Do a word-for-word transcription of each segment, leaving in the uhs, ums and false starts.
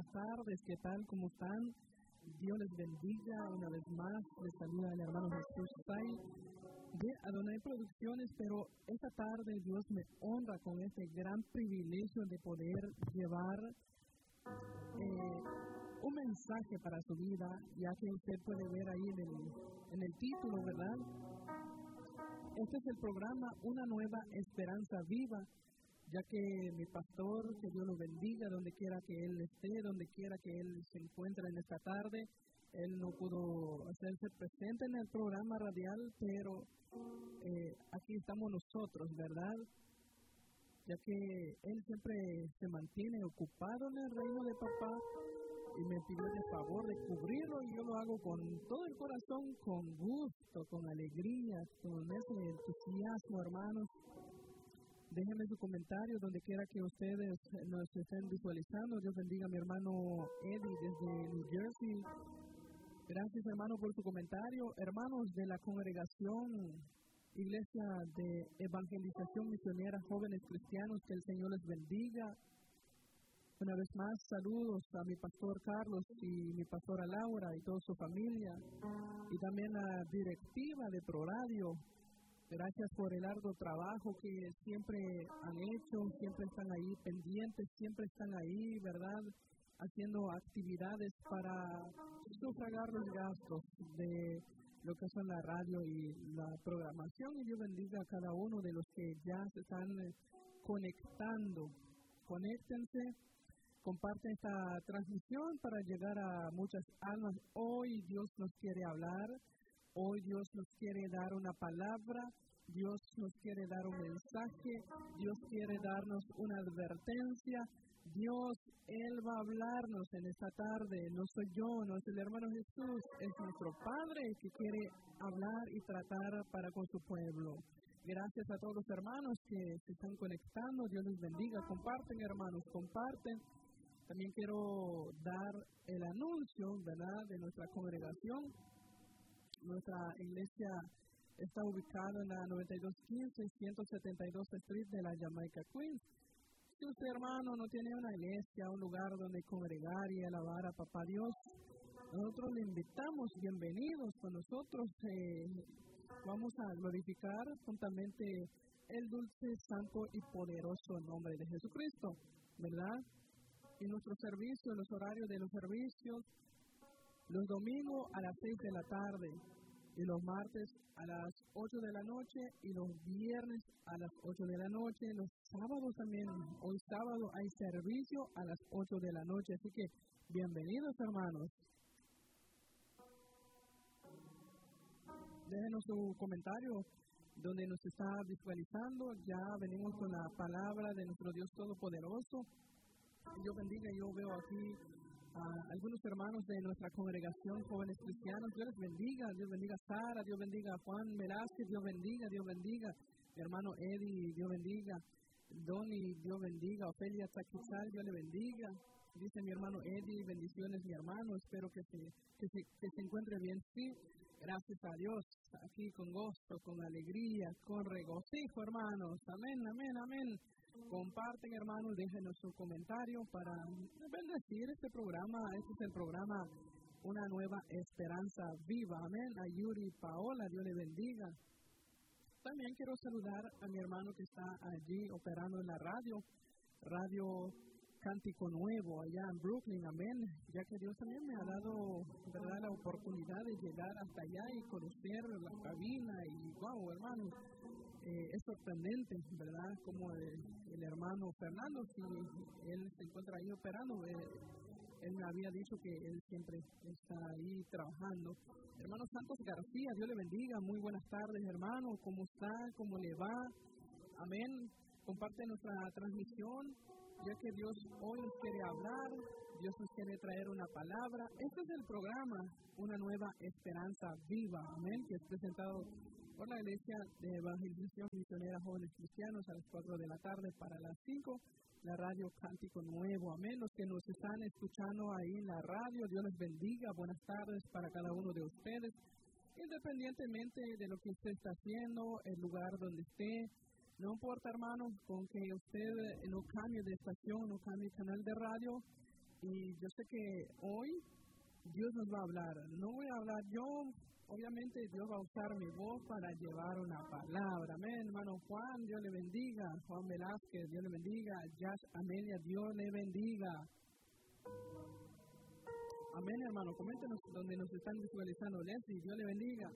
buenas tardes, ¿qué tal? ¿Cómo están? Dios les bendiga una vez más. Les saluda el hermano Jesús Sai de Adonai Producciones, pero esta tarde Dios me honra con este gran privilegio de poder llevar eh, un mensaje para su vida, ya que usted puede ver ahí en el, en el título, ¿verdad? Este es el programa Una Nueva Esperanza Viva, ya que mi pastor, que Dios lo bendiga, donde quiera que él esté, donde quiera que él se encuentre en esta tarde, él no pudo hacerse presente en el programa radial, pero eh, aquí estamos nosotros, ¿verdad? Ya que él siempre se mantiene ocupado en el reino de papá y me pidió el favor de cubrirlo, y yo lo hago con todo el corazón, con gusto, con alegría, con ese entusiasmo, hermanos. Déjenme su comentario donde quiera que ustedes nos estén visualizando. Dios bendiga a mi hermano Eddie desde New Jersey. Gracias, hermano, por su comentario. Hermanos de la congregación Iglesia de Evangelización Misionera Jóvenes Cristianos, que el Señor les bendiga. Una vez más, saludos a mi pastor Carlos y mi pastora Laura y toda su familia, y también a la directiva de ProRadio. Gracias por el arduo trabajo que siempre han hecho, siempre están ahí pendientes, siempre están ahí, ¿verdad?, haciendo actividades para sufragar los gastos de lo que son la radio y la programación. Y Dios bendiga a cada uno de los que ya se están conectando. Conéctense, comparten esta transmisión para llegar a muchas almas. Hoy Dios nos quiere hablar. Hoy Dios nos quiere dar una palabra, Dios nos quiere dar un mensaje, Dios quiere darnos una advertencia. Dios, Él va a hablarnos en esta tarde. No soy yo, no es el hermano Jesús, es nuestro Padre que quiere hablar y tratar para con su pueblo. Gracias a todos los hermanos que se están conectando. Dios les bendiga. Comparten, hermanos, comparten. También quiero dar el anuncio, ¿verdad?, de nuestra congregación. Nuestra iglesia está ubicada en la noventa y dos quince, ciento setenta y dos Street de la Jamaica, Queens. Si usted, hermano, no tiene una iglesia, un lugar donde congregar y alabar a Papá Dios, nosotros le invitamos, bienvenidos con nosotros. Eh, vamos a glorificar juntamente el dulce, santo y poderoso nombre de Jesucristo, ¿verdad? Y nuestro servicio, los horarios de los servicios: los domingos a las seis de la tarde, y los martes a las ocho de la noche, y los viernes a las ocho de la noche. Los sábados también, hoy sábado hay servicio a las ocho de la noche, así que bienvenidos, hermanos. Déjenos su comentario donde nos está visualizando. Ya venimos con la palabra de nuestro Dios Todopoderoso. Dios bendiga. Yo veo aquí a algunos hermanos de nuestra congregación Jóvenes Cristianos. Dios les bendiga. Dios bendiga a Sara, Dios bendiga a Juan Velázquez, Dios bendiga, Dios bendiga. Mi hermano Eddie, Dios bendiga. Donny, Dios bendiga. Ofelia Taquizal, Dios le bendiga. Dice mi hermano Eddie, bendiciones, mi hermano. Espero que se, que se, que se encuentre bien. Sí, gracias a Dios. Aquí con gozo, con alegría, con regocijo, hermanos. Amén, amén, amén. Comparten, hermanos, déjenos su comentario para bendecir este programa. Este es el programa Una Nueva Esperanza Viva. Amén. A Yuri Paola, Dios le bendiga. También quiero saludar a mi hermano que está allí operando en la radio, Radio Cántico Nuevo, allá en Brooklyn. Amén. Ya que Dios también me ha dado, ¿verdad?, la oportunidad de llegar hasta allá y conocer la cabina. Y wow, hermanos, eh, es sorprendente, ¿verdad?, como el, el hermano Fernando, si él se encuentra ahí operando, eh, él me había dicho que él siempre está ahí trabajando. Hermano Santos García, Dios le bendiga. Muy buenas tardes, hermano. ¿Cómo está? ¿Cómo le va? Amén. Comparte nuestra transmisión, ya que Dios hoy nos quiere hablar, Dios nos quiere traer una palabra. Este es el programa Una Nueva Esperanza Viva, amén, que es presentado por la Iglesia de Evangelización Misionera Jóvenes Cristianos a las cuatro de la tarde. Para las cinco, la Radio Cántico Nuevo, amén. Los que nos están escuchando ahí en la radio, Dios les bendiga. Buenas tardes para cada uno de ustedes, independientemente de lo que usted está haciendo, el lugar donde esté. No importa, hermano, con que usted no cambie de estación, no cambie de canal de radio, Y yo sé que hoy Dios nos va a hablar. No voy a hablar yo, obviamente Dios va a usar mi voz para llevar una palabra. Amén, hermano Juan, Dios le bendiga. Juan Velázquez, Dios le bendiga. Jazz Amelia, Dios le bendiga. Amén, hermano. Coméntenos donde nos están visualizando. Leslie, Dios le bendiga.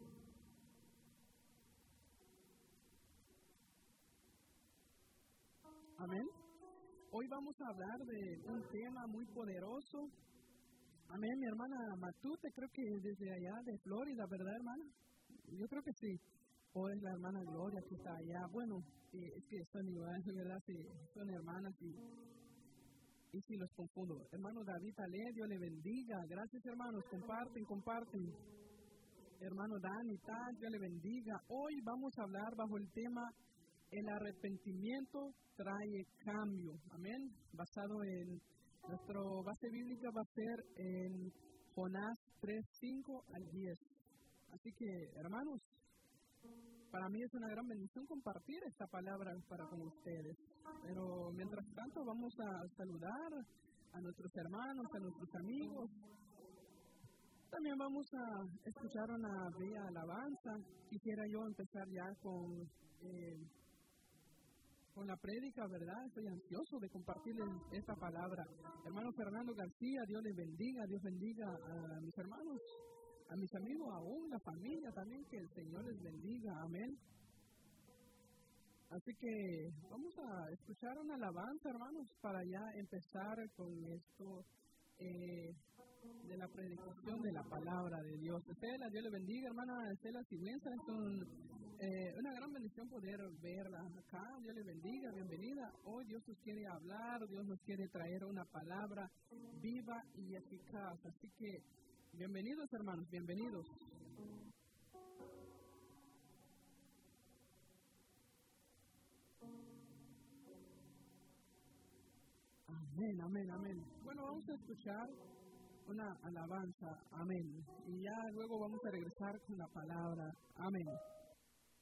Amén. Hoy vamos a hablar de un tema muy poderoso. Amén, mi hermana Matute, creo que desde allá de Florida, ¿verdad, hermana? Yo creo que sí. O es la hermana Gloria que está allá. Bueno, eh, es que son iguales, ¿verdad? Sí, son hermanas y, y sí los confundo. Hermano David Ale, Dios le bendiga. Gracias, hermanos. Comparten, comparten. Hermano Dani, tal, Dios le bendiga. Hoy vamos a hablar bajo el tema el arrepentimiento trae cambio. Amén. Basado en nuestra base bíblica va a ser en Jonás tres, cinco al diez. Así que, hermanos, para mí es una gran bendición compartir esta palabra para con ustedes. Pero mientras tanto vamos a saludar a nuestros hermanos, a nuestros amigos. También vamos a escuchar una bella alabanza. Quisiera yo empezar ya con, eh, con la prédica, ¿verdad? Estoy ansioso de compartirles esta palabra. Hermano Fernando García, Dios les bendiga, Dios bendiga a mis hermanos, a mis amigos, aún la familia también, que el Señor les bendiga, amén. Así que vamos a escuchar una alabanza, hermanos, para ya empezar con esto eh, de la predicación de la palabra de Dios. Estela, Dios le bendiga, hermana Estela Sigüenza, es un, eh, una gran bendición poder verla acá. Dios le bendiga, bienvenida. Hoy Dios nos quiere hablar, Dios nos quiere traer una palabra viva y eficaz. Así que bienvenidos, hermanos, bienvenidos. Amén, amén, amén. Bueno, vamos a escuchar una alabanza, amén. Y ya luego vamos a regresar con la palabra, amén.